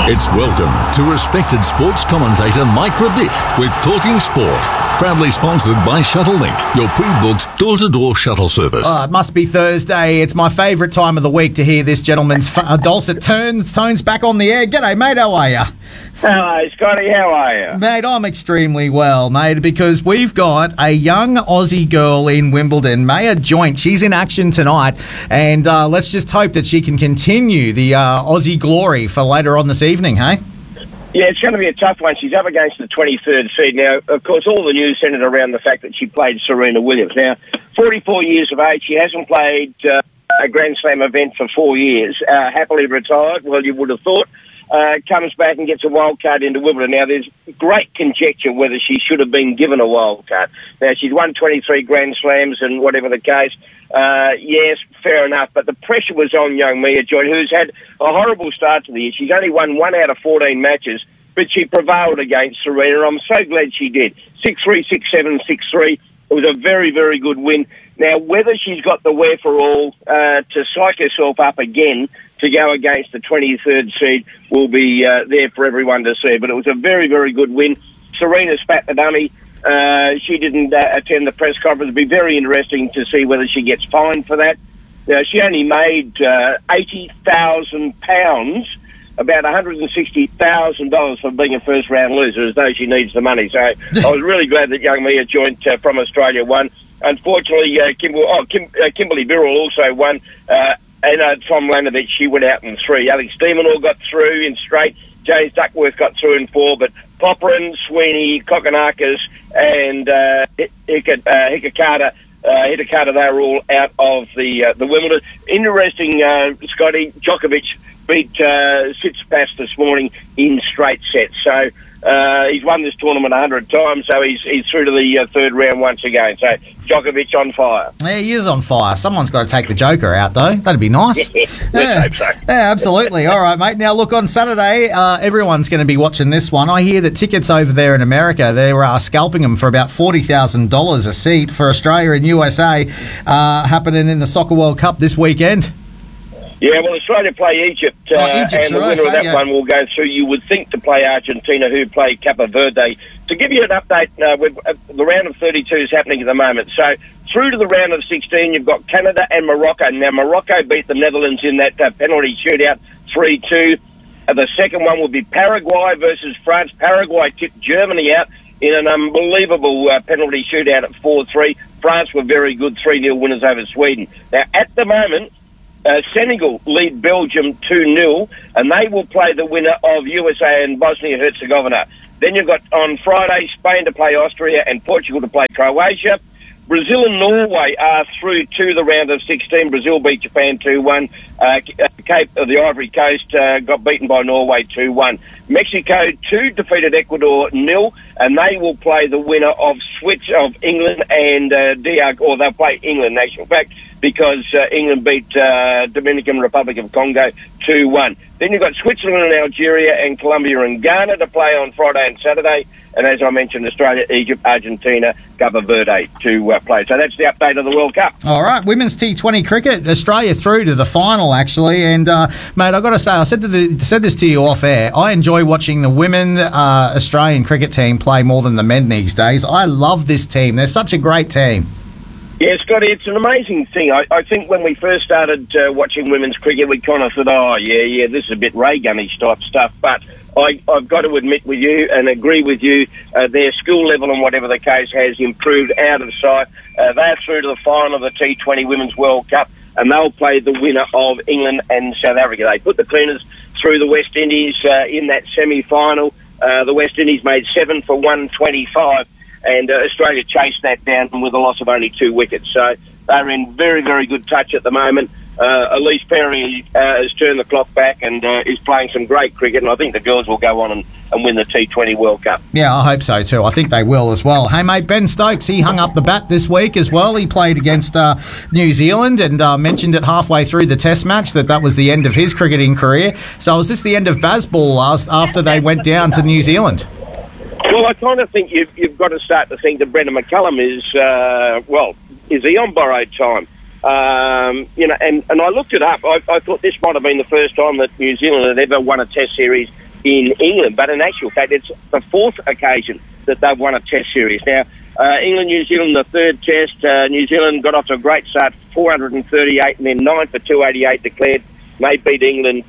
It's welcome to respected sports commentator Mike Rabitt with Talking Sport. Proudly sponsored by Shuttlelink, your pre-booked door-to-door shuttle service. Oh, it must be Thursday. It's my favourite time of the week to hear this gentleman's dulcet tones back on the air. G'day, mate. How are you? Hello, Scotty. How are you? Mate, I'm extremely well, mate, because we've got a young Aussie girl in Wimbledon, Maya Joint. She's in action tonight, and let's just hope that she can continue the Aussie glory for later on this evening, hey? Yeah, it's going to be a tough one. She's up against the 23rd seed. Now, of course, all the news centred around the fact that she played Serena Williams. Now, 44 years of age, she hasn't played a Grand Slam event for 4 years. Happily retired, well, you would have thought. Comes back and gets a wild card into Wimbledon. Now, there's great conjecture whether she should have been given a wild card. Now, she's won 23 Grand Slams and whatever the case. Yes, fair enough, but the pressure was on young Maya Joint, who's had a horrible start to the year. She's only won 1 out of 14 matches, but she prevailed against Serena. I'm so glad she did. 6-3, 6-7, 6-3. It was a very, very good win. Now, whether she's got the wherewithal to psych herself up again to go against the 23rd seed will be there for everyone to see. But it was a very, very good win. Serena spat the dummy. She didn't attend the press conference. It'll be very interesting to see whether she gets fined for that. Now, she only made £80,000, about $160,000 for being a first-round loser, as though she needs the money. So I was really glad that young Mia Joint from Australia won. Unfortunately, Kimberly Birrell also won. And Tom Lanovich, she went out in 3. Alex Demonor got through in straight. James Duckworth got through in 4. But Popperin, Sweeney, Kokonakis, and Hikakata, they were all out of the Wimbledon. Interesting, Scotty, Djokovic beat Tsitsipas this morning in straight sets. So he's won this tournament 100 times, so he's through to the third round once again. So Djokovic on fire. Yeah, he is on fire. Someone's got to take the Joker out, though. That'd be nice. Let's hope so. Yeah, absolutely. All right, mate. Now, look, on Saturday, everyone's going to be watching this one. I hear that tickets over there in America, they're scalping them for about $40,000 a seat for Australia and USA, happening in the Soccer World Cup this weekend. Yeah, well, Australia play Egypt, and the winner of that one will go through, you would think, to play Argentina, who play Cape Verde. To give you an update, the round of 32 is happening at the moment. So through to the round of 16, you've got Canada and Morocco. Now, Morocco beat the Netherlands in that penalty shootout 3-2. The second one will be Paraguay versus France. Paraguay tipped Germany out in an unbelievable penalty shootout at 4-3. France were very good, 3-0 winners over Sweden. Now, at the moment, Senegal lead Belgium 2-0, and they will play the winner of USA and Bosnia-Herzegovina. Then you've got on Friday Spain to play Austria and Portugal to play Croatia. Brazil and Norway are through to the round of 16. Brazil beat Japan 2-1. The Ivory Coast got beaten by Norway 2-1. Mexico 2 defeated Ecuador 0, and they will play the winner of England and they'll play England, in actual fact, because England beat Dominican Republic of Congo 2-1. Then you've got Switzerland and Algeria and Colombia and Ghana to play on Friday and Saturday. And as I mentioned, Australia, Egypt, Argentina, Cape Verde to play. So that's the update of the World Cup. All right, women's T20 cricket, Australia through to the final, actually. And, mate, I've got to say, I said this to you off air. I enjoy watching the women Australian cricket team play more than the men these days. I love this team. They're such a great team. Yeah, Scotty, it's an amazing thing. I think when we first started watching women's cricket, we kind of thought, this is a bit Ray Gunnish type stuff. But I've got to admit with you and agree with you, their skill level and whatever the case has improved out of sight. They're through to the final of the T20 Women's World Cup, and they'll play the winner of England and South Africa. They put the Cleaners through the West Indies in that semi-final. The West Indies made 7 for 125. And Australia chased that down with a loss of only 2 wickets. So they're in very, very good touch at the moment. Elise Perry has turned the clock back and is playing some great cricket. And I think the girls will go on and win the T20 World Cup. Yeah, I hope so too. I think they will as well. Hey, mate, Ben Stokes, he hung up the bat this week as well. He played against New Zealand and mentioned it halfway through the Test match that was the end of his cricketing career. So is this the end of Bazball after they went down to New Zealand? Well, I kind of think you've got to start to think that Brendan McCullum is he on borrowed time? And I looked it up. I thought this might have been the first time that New Zealand had ever won a Test series in England, but in actual fact, it's the fourth occasion that they've won a Test series. Now, England-New Zealand, the third Test, New Zealand got off to a great start, 438, and then 9 for 288 declared. They beat England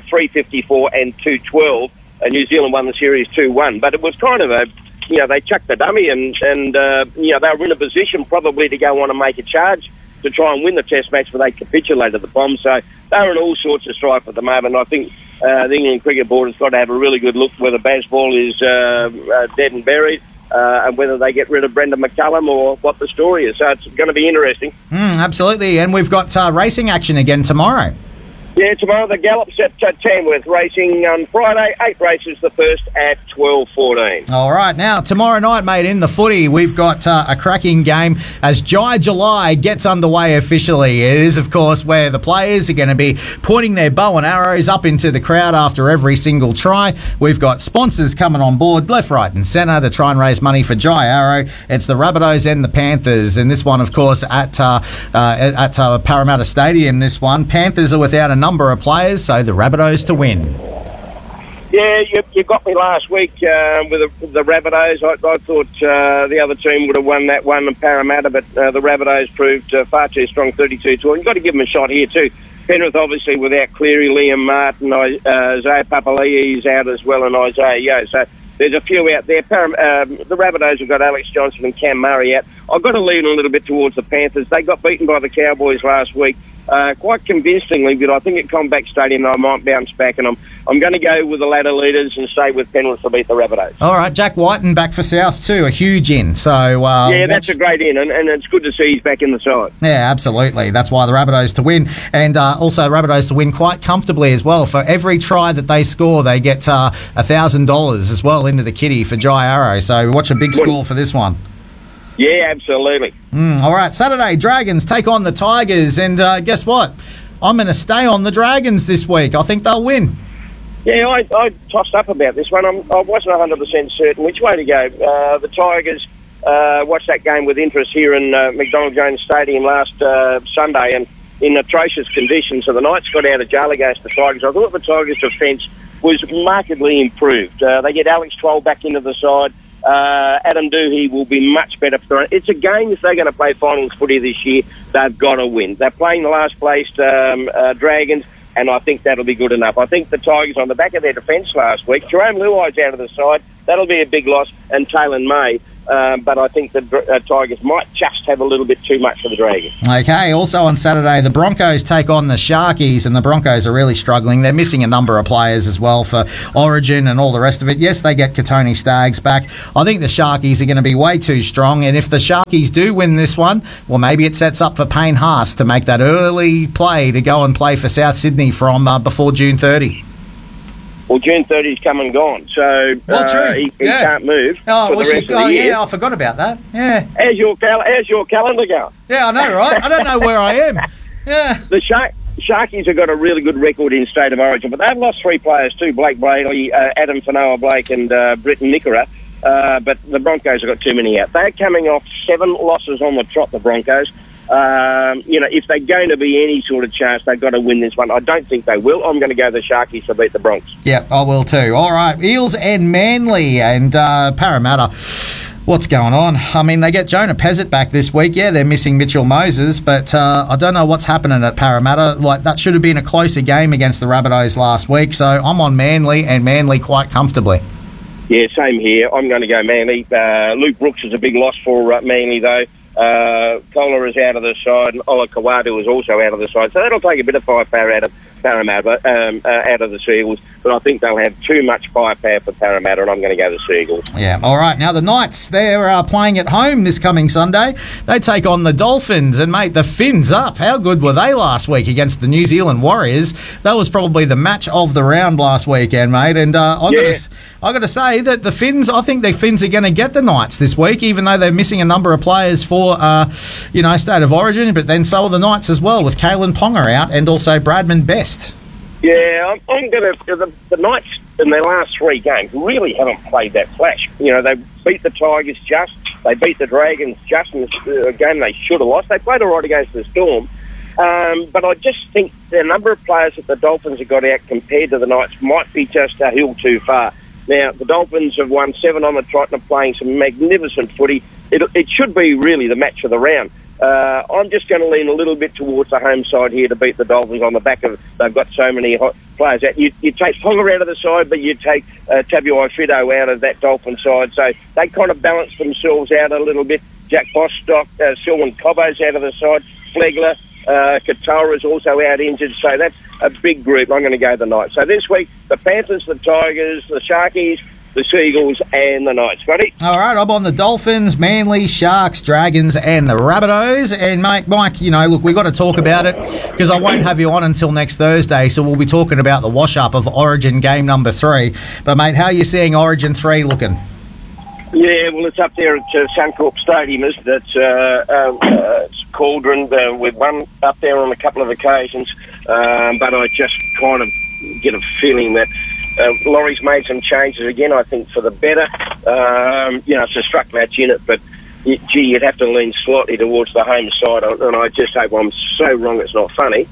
354 and 212. New Zealand won the series 2-1. But it was kind of they chucked the dummy and they were in a position probably to go on and make a charge to try and win the Test match, but they capitulated the Bombs. So they're in all sorts of strife at the moment. I think the England Cricket Board has got to have a really good look whether Bazball is dead and buried. And whether they get rid of Brendan McCullum or what the story is. So it's going to be interesting. Absolutely. And we've got racing action again tomorrow. Yeah, tomorrow the Gallops at Tamworth racing on Friday. 8 races, the first at 12:14. All right, now tomorrow night, mate, in the footy, we've got a cracking game as Jai July gets underway officially. It is, of course, where the players are going to be pointing their bow and arrows up into the crowd after every single try. We've got sponsors coming on board, left, right and centre to try and raise money for Jai Arrow. It's the Rabbitohs and the Panthers, and this one, of course, at Parramatta Stadium. This one, Panthers are without a number of players, so the Rabbitohs to win. Yeah, you got me last week with the Rabbitohs. I thought the other team would have won that one in Parramatta, but the Rabbitohs proved far too strong, 32-12. You've got to give them a shot here too. Penrith obviously without Cleary, Liam Martin, Isaiah Papali'i's out as well, and Isaiah Yeo. So there's a few out there. The Rabbitohs have got Alex Johnson and Cam Murray out. I've got to lean a little bit towards the Panthers. They got beaten by the Cowboys last week. Quite convincingly, but I think at Combank Stadium I might bounce back, and I'm going to go with the ladder leaders and stay with Penrith to beat the Rabbitohs. All right, Jack Whiten back for South too, a huge in. So that's a great in, and it's good to see he's back in the side. Yeah, absolutely. That's why the Rabbitohs to win, and also Rabbitohs to win quite comfortably as well. For every try that they score, they get $1,000 as well into the kitty for Jai Arrow. So watch a big score for this one. Yeah, absolutely. All right, Saturday, Dragons take on the Tigers, and guess what? I'm going to stay on the Dragons this week. I think they'll win. Yeah, I tossed up about this one. I wasn't 100% certain which way to go. The Tigers watched that game with interest here in McDonald Jones Stadium last Sunday, and in atrocious conditions. So the Knights got out of jail against the Tigers. I thought the Tigers' defence was markedly improved. They get Alex Troll back into the side. Adam Doohy will be much better for it. It's a game, if they're going to play finals footy this year, they've got to win. They're playing the last placed Dragons, and I think that'll be good enough. I think the Tigers on the back of their defence last week, Jerome Luai's out of the side, that'll be a big loss, and Taylor May. But I think the Tigers might just have a little bit too much for the Dragons. Okay, also on Saturday, the Broncos take on the Sharkies, and the Broncos are really struggling. They're missing a number of players as well for Origin and all the rest of it. Yes, they get Katoni Staggs back. I think the Sharkies are going to be way too strong, and if the Sharkies do win this one, well, maybe it sets up for Payne Haas to make that early play to go and play for South Sydney from before June 30. Well, June 30's come and gone, so he can't move for the rest of the year. Yeah, I forgot about that. Yeah. How's your calendar going? Yeah, I know, right? I don't know where I am. Yeah. The Sharkies have got a really good record in State of Origin, but they've lost 3 players too, Blake Bradley, Adam Fanoa-Blake and Britton Nickera, but the Broncos have got too many out. They're coming off 7 losses on the trot, the Broncos. If they're going to be any sort of chance, they've got to win this one. I don't think they will. I'm going to go the Sharkies to beat the Bronx. Yeah, I will too. All right, Eels and Manly and Parramatta. What's going on? I mean, they get Jonah Pezzett back this week. Yeah, they're missing Mitchell Moses, but I don't know what's happening at Parramatta. Like, that should have been a closer game against the Rabbitohs last week, so I'm on Manly, and Manly quite comfortably. Yeah, same here. I'm going to go Manly. Luke Brooks is a big loss for Manly, though. Kohler is out of the side, and Ola Kawadu is also out of the side, so that'll take a bit of firepower out of Parramatta, out of the Seagulls, but I think they'll have too much firepower for Parramatta, and I'm going to go the Seagulls. Yeah, all right. Now the Knights, they're playing at home this coming Sunday. They take on the Dolphins, and mate, the Finns up. How good were they last week against the New Zealand Warriors? That was probably the match of the round last weekend, mate, and I've got to say that the Finns, I think the Finns are going to get the Knights this week, even though they're missing a number of players for, State of Origin, but then so are the Knights as well, with Kalen Ponga out and also Bradman Best. Yeah, I'm going to... The Knights in their last 3 games really haven't played that flash. You know, they beat the Tigers just, they beat the Dragons just in a game they should have lost. They played all right against the Storm, But I just think the number of players that the Dolphins have got out compared to the Knights might be just a hill too far. Now, the Dolphins have won 7 on the trot and are playing some magnificent footy. It should be really the match of the round. I'm just going to lean a little bit towards the home side here to beat the Dolphins on the back of they've got so many hot players out. You take Ponga out of the side, but you take Tabuai Fido out of that Dolphin side. So they kind of balance themselves out a little bit. Jack Bostock, Selwyn Cobbo's out of the side. Flegler, Katora's also out injured. So that's a big group. I'm going to go the Knights. So this week, the Panthers, the Tigers, the Sharkies, the Seagulls and the Knights. Scotty? All right, I'm on the Dolphins, Manly, Sharks, Dragons and the Rabbitohs. And, Mike, look, we've got to talk about it because I won't have you on until next Thursday, so we'll be talking about the wash-up of Origin game number 3. But, mate, how are you seeing Origin 3 looking? Yeah, well, it's up there at Suncorp Stadium, isn't it? It's Cauldron. We've won up there on a couple of occasions, but I just kind of get a feeling that Laurie's made some changes again, I think, for the better. It's a struck match in it, but, you'd have to lean slightly towards the home side, and I just hope I'm so wrong it's not funny.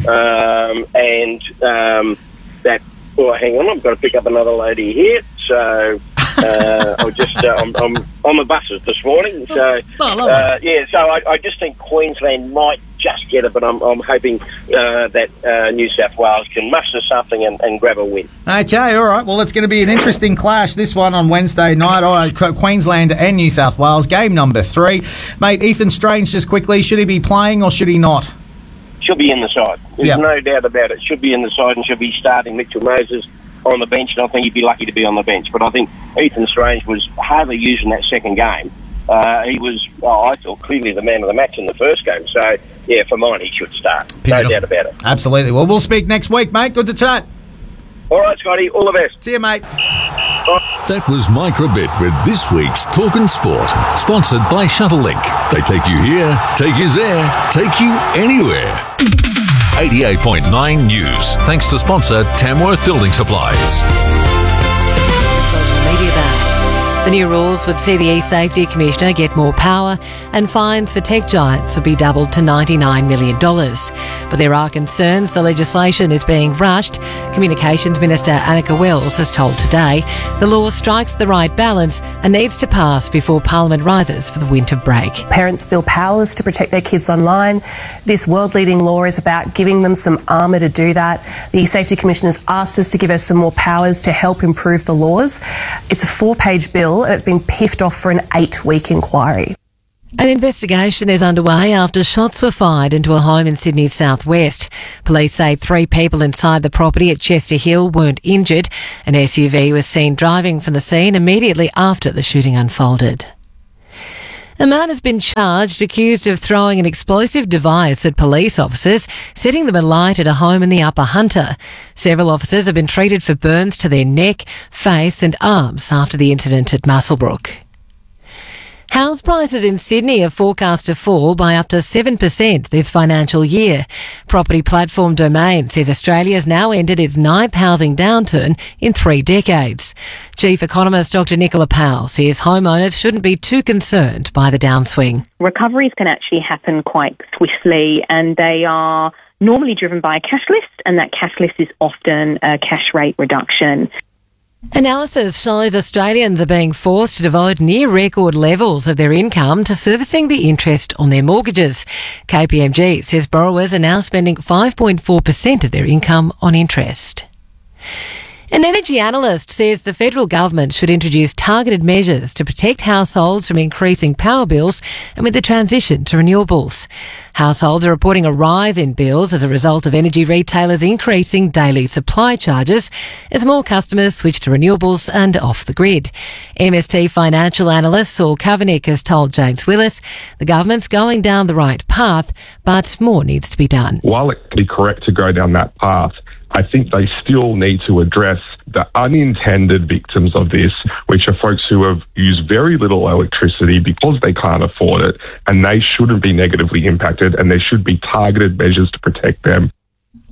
Hang on, I've got to pick up another lady here, so... I'm on the buses this morning, so I just think Queensland might just get it, but I'm hoping that New South Wales can muster something and grab a win. Okay, all right. Well, it's going to be an interesting clash, this one on Wednesday night. All right, Queensland and New South Wales, game number 3. Mate, Ethan Strange, just quickly, should he be playing or should he not? Should be in the side. There's no doubt about it. Should be in the side and should be starting Mitchell Moses on the bench, and I think he'd be lucky to be on the bench. But I think Ethan Strange was hardly used in that second game. He was, I thought, clearly the man of the match in the first game. So, for mine, he should start. Beautiful. No doubt about it. Absolutely. Well, we'll speak next week, mate. Good to chat. All right, Scotty. All the best. See you, mate. That was Microbit with this week's Talkin' Sport, sponsored by Shuttlelink. They take you here, take you there, take you anywhere. 88.9 News, thanks to sponsor Tamworth Building Supplies. Social media ban. The new rules would see the eSafety Commissioner get more power, and fines for tech giants would be doubled to $99 million. But there are concerns the legislation is being rushed. Communications Minister Annika Wells has told Today the law strikes the right balance and needs to pass before Parliament rises for the winter break. Parents feel powerless to protect their kids online. This world-leading law is about giving them some armour to do that. The eSafety Commission has asked us to give her some more powers to help improve the laws. It's a 4-page bill and it's been piffed off for an 8-week inquiry. An investigation is underway after shots were fired into a home in Sydney's southwest. Police say 3 people inside the property at Chester Hill weren't injured. An SUV was seen driving from the scene immediately after the shooting unfolded. A man has been charged accused of throwing an explosive device at police officers, setting them alight at a home in the Upper Hunter. Several officers have been treated for burns to their neck, face and arms after the incident at Muswellbrook. House prices in Sydney are forecast to fall by up to 7% this financial year. Property platform Domain says Australia has now entered its 9th housing downturn in 3 decades. Chief economist Dr Nicola Powell says homeowners shouldn't be too concerned by the downswing. Recoveries can actually happen quite swiftly, and they are normally driven by a cash list, and that cash list is often a cash rate reduction. Analysis shows Australians are being forced to devote near record levels of their income to servicing the interest on their mortgages. KPMG says borrowers are now spending 5.4% of their income on interest. An energy analyst says the federal government should introduce targeted measures to protect households from increasing power bills amid the transition to renewables. Households are reporting a rise in bills as a result of energy retailers increasing daily supply charges as more customers switch to renewables and off the grid. MST financial analyst Saul Kavanagh has told James Willis the government's going down the right path, but more needs to be done. While it can be correct to go down that path, I think they still need to address the unintended victims of this, which are folks who have used very little electricity because they can't afford it, and they shouldn't be negatively impacted, and there should be targeted measures to protect them.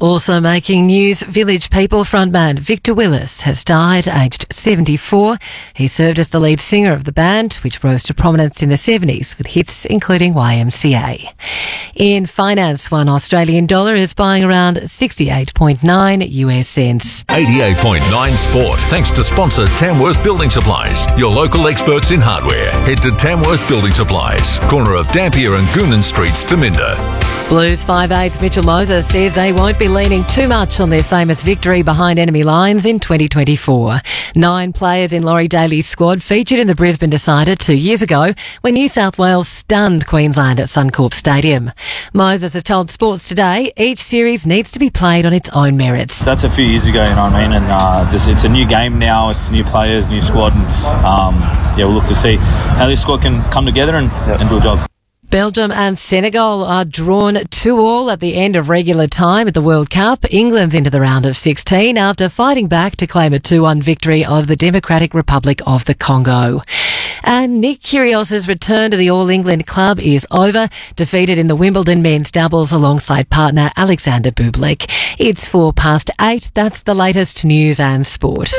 Also making news, Village People frontman Victor Willis has died aged 74. He served as the lead singer of the band, which rose to prominence in the 70s with hits including YMCA. In finance, one Australian dollar is buying around 68.9 US cents. 88.9 Sport, thanks to sponsor Tamworth Building Supplies, your local experts in hardware. Head to Tamworth Building Supplies, corner of Dampier and Goonan Streets, Taminda. Blues 5/8 Mitchell Moses says they won't be leaning too much on their famous victory behind enemy lines in 2024. 9 players in Laurie Daly's squad featured in the Brisbane Decider 2 years ago when New South Wales stunned Queensland at Suncorp Stadium. Moses has told Sports Today each series needs to be played on its own merits. That's a few years ago, you know what I mean? And it's a new game now. It's new players, new squad. And we'll look to see how this squad can come together and do a job. Belgium and Senegal are drawn 2-2 at the end of regular time at the World Cup. England's into the round of 16 after fighting back to claim a 2-1 victory over the Democratic Republic of the Congo. And Nick Kyrgios's return to the All England club is over, defeated in the Wimbledon men's doubles alongside partner Alexander Bublik. It's 8:04. That's the latest news and sport.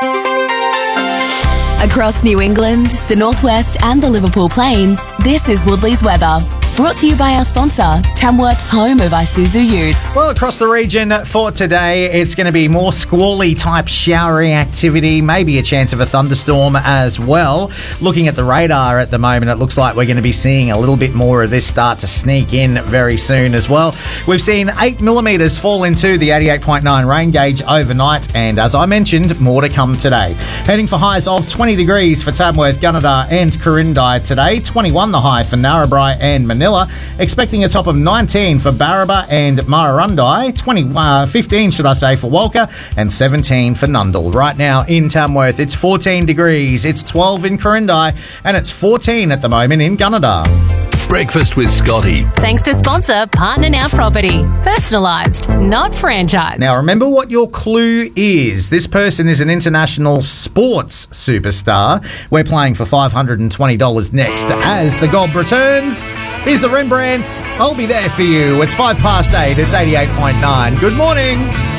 Across New England, the Northwest and the Liverpool Plains, this is Woodley's weather. Brought to you by our sponsor, Tamworth's home of Isuzu Utes. Well, across the region for today, it's going to be more squally type showery activity, maybe a chance of a thunderstorm as well. Looking at the radar at the moment, it looks like we're going to be seeing a little bit more of this start to sneak in very soon as well. We've seen 8 millimetres fall into the 88.9 rain gauge overnight, and as I mentioned, more to come today. Heading for highs of 20 degrees for Tamworth, Gunnedah and Corinda today, 21 the high for Narrabri and Manila. Expecting a top of 19 for Barraba and Murrurundi, 15 should I say for Walker, and 17 for Nundle. Right now in Tamworth, it's 14 degrees, it's 12 in Corinda, and it's 14 at the moment in Gunnedah. Breakfast with Scotty. Thanks to sponsor Partner Now Property. Personalised, not franchised. Now remember what your clue is. This person is an international sports superstar. We're playing for $520 next as the Gob returns. Here's the Rembrandts. I'll be there for you. It's 8:05. It's 88.9. Good morning.